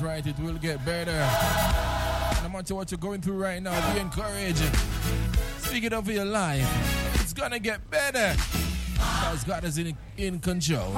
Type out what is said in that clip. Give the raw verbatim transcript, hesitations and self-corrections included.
right, it will get better. No matter what you're going through right now, be encouraged. Speak it over your life. It's gonna get better. Because God is in, in control.